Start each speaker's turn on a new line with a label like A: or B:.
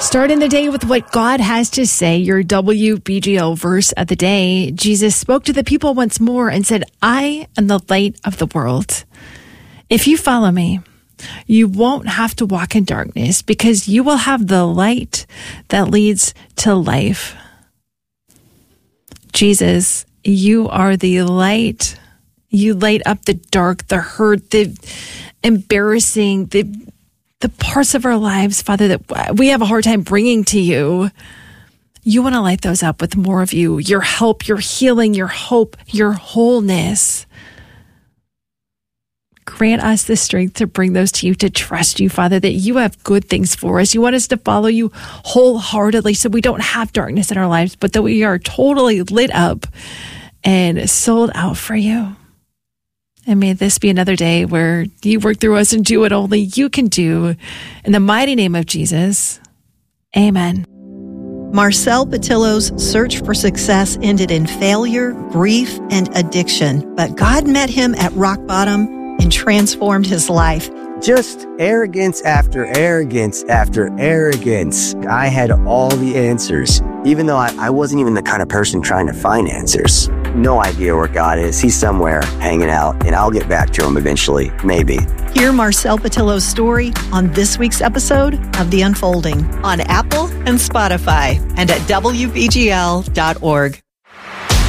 A: Starting the day with what God has to say, your WBGO verse of the day. Jesus spoke to the people once more and said, I am the light of the world. If you follow me, you won't have to walk in darkness because you will have the light that leads to life. Jesus, you are the light. You light up the dark, the hurt, the embarrassing, the parts of our lives, Father, that we have a hard time bringing to you. You want to light those up with more of you, your help, your healing, your hope, your wholeness. Grant us the strength to bring those to you, to trust you, Father, that you have good things for us. You want us to follow you wholeheartedly so we don't have darkness in our lives, but that we are totally lit up and sold out for you. And may this be another day where you work through us and do what only you can do. In the mighty name of Jesus, amen.
B: Marcel Patillo's search for success ended in failure, grief, and addiction. But God met him at rock bottom and transformed his life.
C: Just arrogance after arrogance after arrogance. I had all the answers, even though I wasn't even the kind of person trying to find answers. No idea where God is. He's somewhere hanging out, and I'll get back to him eventually, maybe.
B: Hear Marcel Patillo's story on this week's episode of The Unfolding on Apple and Spotify and at WBGL.org.